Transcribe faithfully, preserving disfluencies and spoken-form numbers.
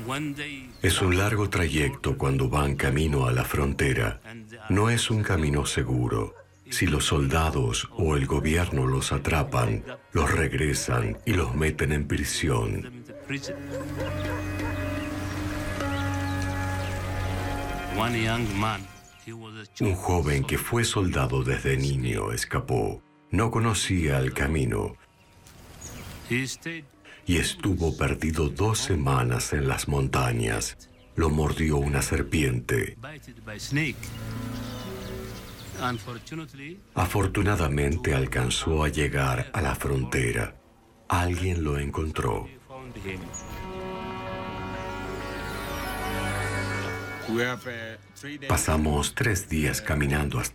Es un largo trayecto cuando van camino a la frontera. No es un camino seguro. Si los soldados o el gobierno los atrapan, los regresan y los meten en prisión. Un joven que fue soldado desde niño escapó. No conocía el camino y estuvo perdido dos semanas en las montañas. Lo mordió una serpiente. Afortunadamente alcanzó a llegar a la frontera. Alguien lo encontró. Pasamos tres días caminando hasta